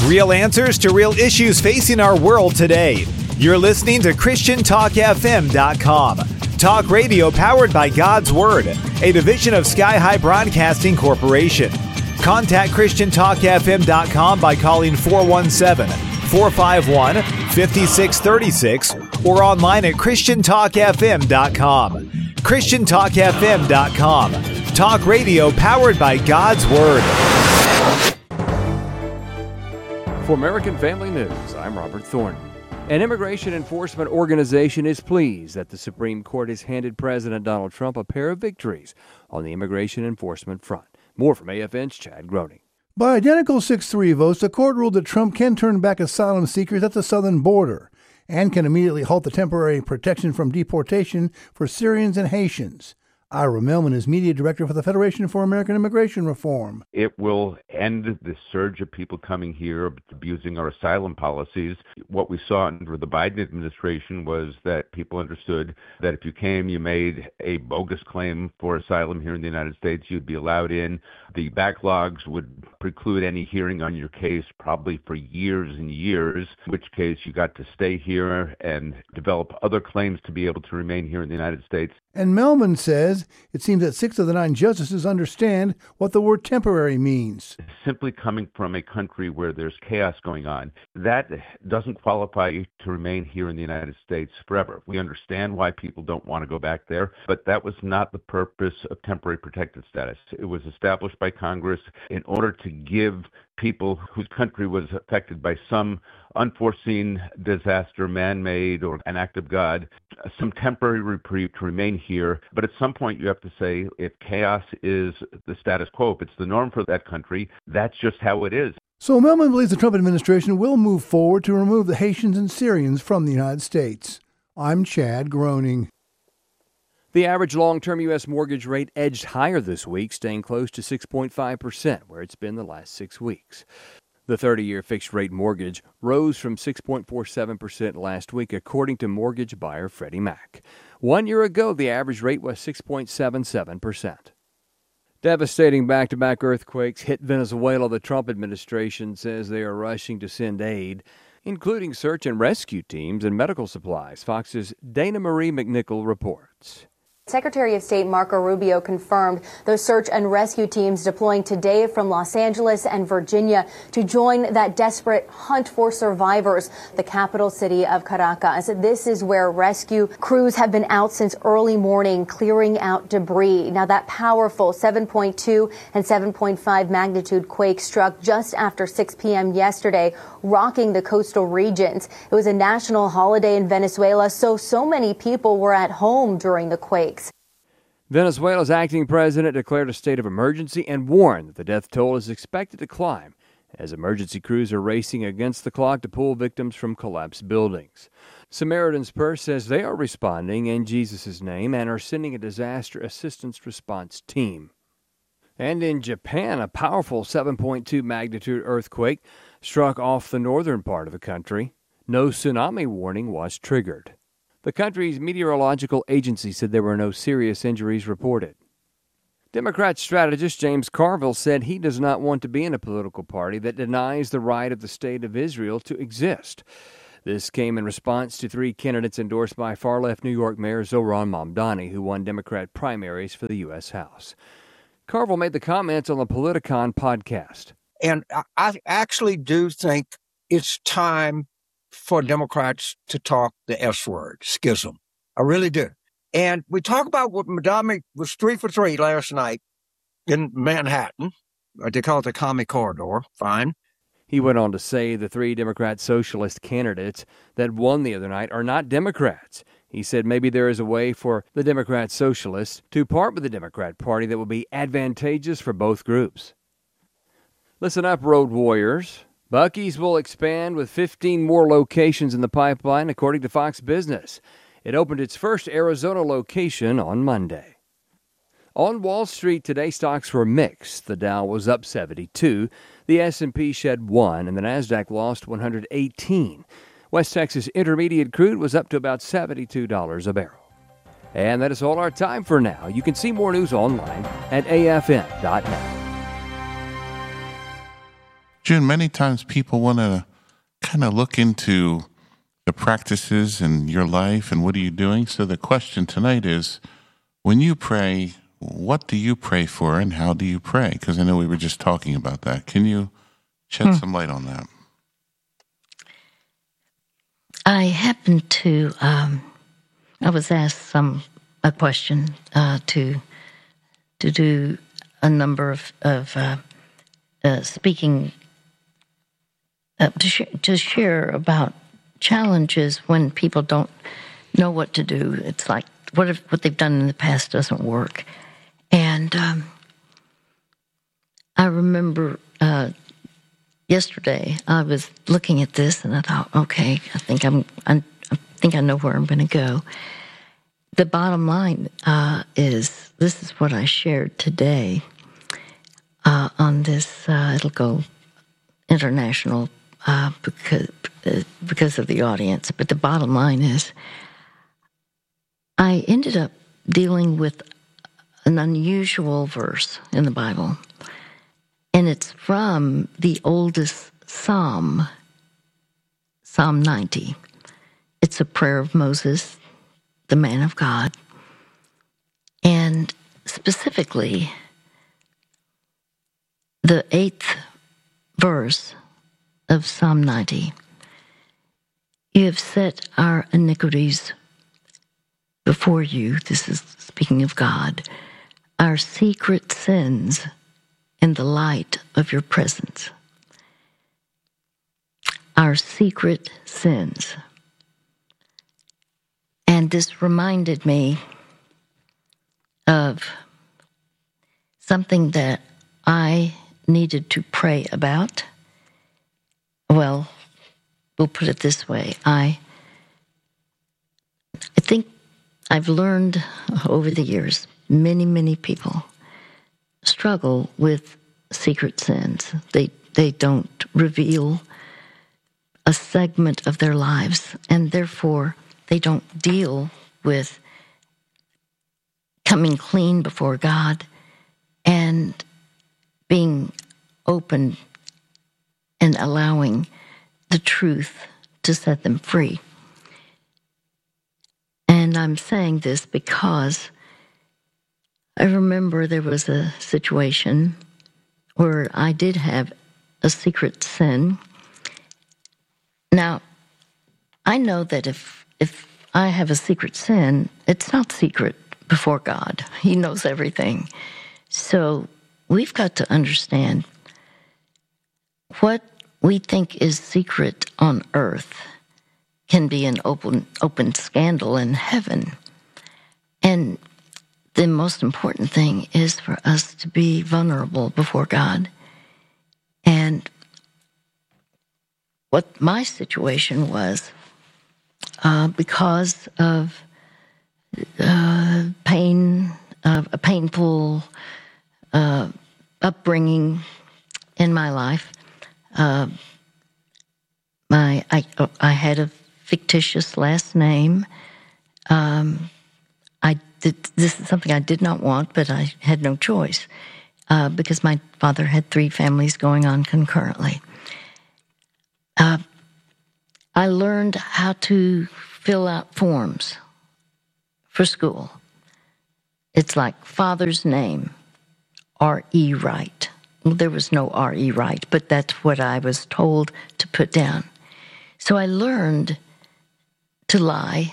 Real answers to real issues facing our world today. You're listening to ChristianTalkFM.com. Talk radio powered by God's Word, a division of Sky High Broadcasting Corporation. Contact ChristianTalkFM.com by calling 417-451-5636 or online at ChristianTalkFM.com. ChristianTalkFM.com. Talk radio powered by God's Word. For American Family News, I'm Robert Thornton. An immigration enforcement organization is pleased that the Supreme Court has handed President Donald Trump a pair of victories on the immigration enforcement front. More from AFN's Chad Groening. By identical 6-3 votes, the court ruled that Trump can turn back asylum seekers at the southern border and can immediately halt the temporary protection from deportation for Syrians and Haitians. Ira Melman is media director for the Federation for American Immigration Reform. It will end the surge of people coming here abusing our asylum policies. What we saw under the Biden administration was that people understood that if you came, you made a bogus claim for asylum here in the United States, you'd be allowed in. The backlogs would preclude any hearing on your case probably for years and years, in which case you got to stay here and develop other claims to be able to remain here in the United States. And Melman says it seems that 6 of the 9 justices understand what the word temporary means. Simply coming from a country where there's chaos going on, that doesn't qualify you to remain here in the United States forever. We understand why people don't want to go back there, but that was not the purpose of temporary protected status. It was established by Congress in order to give people whose country was affected by some unforeseen disaster, man-made or an act of God, some temporary reprieve to remain here. But at some point you have to say, if chaos is the status quo, if it's the norm for that country, that's just how it is. So Melman believes the Trump administration will move forward to remove the Haitians and Syrians from the United States. I'm Chad Groening. The average long-term U.S. mortgage rate edged higher this week, staying close to 6.5%, where it's been the last 6 weeks. The 30-year fixed-rate mortgage rose from 6.47% last week, according to mortgage buyer Freddie Mac. 1 year ago, the average rate was 6.77%. Devastating back-to-back earthquakes hit Venezuela. The Trump administration says they are rushing to send aid, including search and rescue teams and medical supplies. Fox's Dana Marie McNichol reports. Secretary of State Marco Rubio confirmed those search and rescue teams deploying today from Los Angeles and Virginia to join that desperate hunt for survivors, the capital city of Caracas. This is where rescue crews have been out since early morning clearing out debris. Now, that powerful 7.2 and 7.5 magnitude quake struck just after 6 p.m. yesterday, rocking the coastal regions. It was a national holiday in Venezuela, so many people were at home during the quake. Venezuela's acting president declared a state of emergency and warned that the death toll is expected to climb as emergency crews are racing against the clock to pull victims from collapsed buildings. Samaritan's Purse says they are responding in Jesus' name and are sending a disaster assistance response team. And in Japan, a powerful 7.2 magnitude earthquake struck off the northern part of the country. No tsunami warning was triggered. The country's meteorological agency said there were no serious injuries reported. Democrat strategist James Carville said he does not want to be in a political party that denies the right of the State of Israel to exist. This came in response to 3 candidates endorsed by far-left New York Mayor Zohran Mamdani, who won Democrat primaries for the U.S. House. Carville made the comments on the Politicon podcast. And I actually do think it's time for Democrats to talk the S word, schism. I really do. And we talk about what Mamdani was 3 for 3 last night in Manhattan. They call it the Commie Corridor. Fine. He went on to say the 3 Democrat socialist candidates that won the other night are not Democrats. He said maybe there is a way for the Democrat socialists to part with the Democrat Party that will be advantageous for both groups. Listen up, Road Warriors. Buc-ee's will expand with 15 more locations in the pipeline, according to Fox Business. It opened its first Arizona location on Monday. On Wall Street today, stocks were mixed. The Dow was up 72, the S&P shed 1, and the Nasdaq lost 118. West Texas Intermediate crude was up to about $72 a barrel. And that is all our time for now. You can see more news online at afn.net. June, many times people want to kind of look into the practices in your life and what are you doing. So the question tonight is, when you pray, what do you pray for and how do you pray? Because I know we were just talking about that. Can you shed some light on that? I happened to, I was asked a question to do a number of speaking, to share about challenges when people don't know what to do. It's like what they've done in the past doesn't work. And I remember yesterday I was looking at this and I thought, okay, I think I know where I'm going to go. The bottom line is this is what I shared today on this. It'll go international because of the audience. But the bottom line is I ended up dealing with an unusual verse in the Bible. And it's from the oldest Psalm, Psalm 90. It's a prayer of Moses, the man of God. And specifically, the 8th verse of Psalm 90. You have set our iniquities before you. This is speaking of God. Our secret sins in the light of your presence. Our secret sins. And this reminded me of something that I needed to pray about. Well, we'll put it this way. I think I've learned over the years, many people struggle with secret sins. They don't reveal a segment of their lives, and therefore they don't deal with coming clean before God and being open and allowing the truth to set them free. And I'm saying this because I remember there was a situation where I did have a secret sin. Now, I know that if I have a secret sin, it's not secret before God. He knows everything. So we've got to understand what we think is secret on earth can be an open scandal in heaven. And the most important thing is for us to be vulnerable before God. And what my situation was, because of pain, a painful upbringing in my life, I had a fictitious last name. This is something I did not want, but I had no choice because my father had 3 families going on concurrently. I learned how to fill out forms for school. It's like father's name, R.E. Wright. Well, there was no R.E. Wright, but that's what I was told to put down. So I learned to lie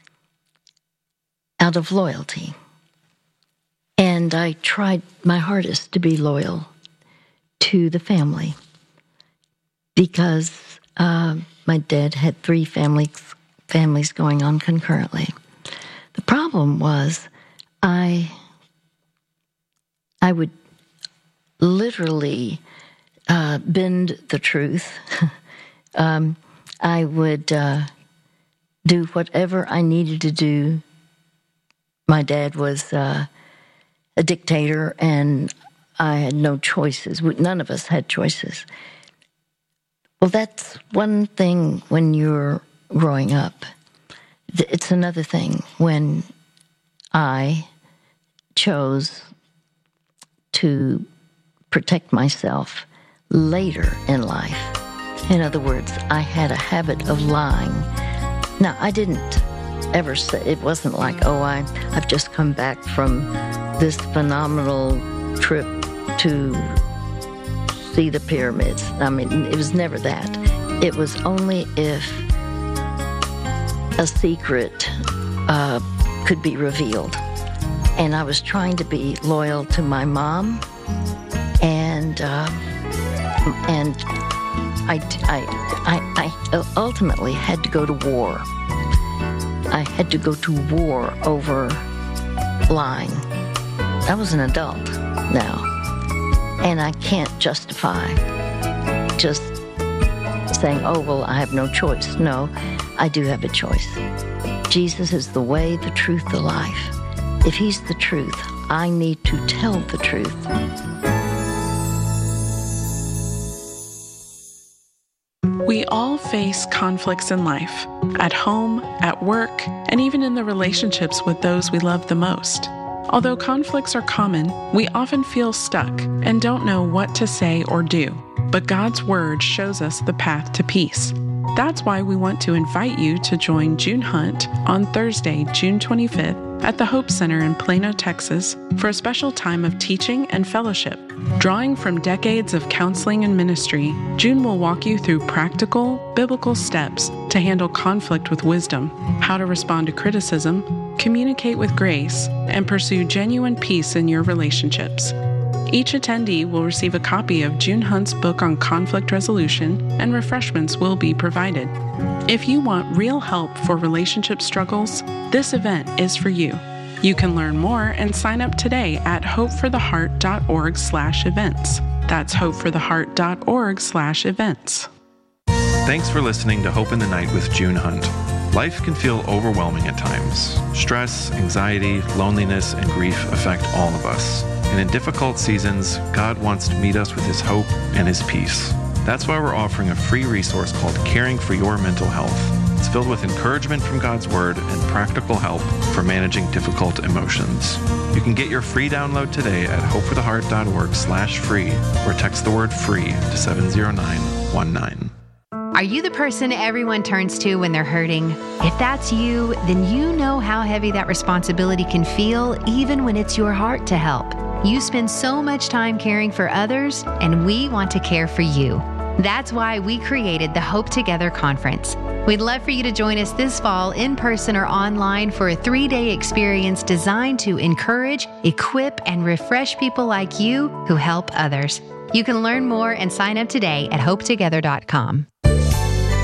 out of loyalty. And I tried my hardest to be loyal to the family because my dad had 3 families going on concurrently. The problem was I would literally bend the truth. I would do whatever I needed to do. My dad was a dictator, and I had no choices. None of us had choices. Well, that's one thing when you're growing up. It's another thing when I chose to protect myself later in life. In other words, I had a habit of lying. Now, I didn't ever say, it wasn't like, I've just come back from this phenomenal trip to see the pyramids. I mean, it was never that. It was only if a secret could be revealed. And I was trying to be loyal to my mom, and I ultimately had to go to war. I had to go to war over lying. I was an adult now, and I can't justify just saying, I have no choice. No, I do have a choice. Jesus is the way, the truth, the life. If he's the truth, I need to tell the truth. We all face conflicts in life, at home, at work, and even in the relationships with those we love the most. Although conflicts are common, we often feel stuck and don't know what to say or do. But God's Word shows us the path to peace. That's why we want to invite you to join June Hunt on Thursday, June 25th at the Hope Center in Plano, Texas, for a special time of teaching and fellowship. Drawing from decades of counseling and ministry, June will walk you through practical, biblical steps to handle conflict with wisdom, how to respond to criticism, communicate with grace, and pursue genuine peace in your relationships. Each attendee will receive a copy of June Hunt's book on conflict resolution, and refreshments will be provided. If you want real help for relationship struggles, this event is for you. You can learn more and sign up today at hopefortheheart.org/events. That's hopefortheheart.org/events. Thanks for listening to Hope in the Night with June Hunt. Life can feel overwhelming at times. Stress, anxiety, loneliness, and grief affect all of us. And in difficult seasons, God wants to meet us with His hope and His peace. That's why we're offering a free resource called Caring for Your Mental Health. It's filled with encouragement from God's Word and practical help for managing difficult emotions. You can get your free download today at hopefortheheart.org/free or text the word FREE to 70919. Are you the person everyone turns to when they're hurting? If that's you, then you know how heavy that responsibility can feel, even when it's your heart to help. You spend so much time caring for others, and we want to care for you. That's why we created the Hope Together Conference. We'd love for you to join us this fall in person or online for a 3-day experience designed to encourage, equip, and refresh people like you who help others. You can learn more and sign up today at hopetogether.com.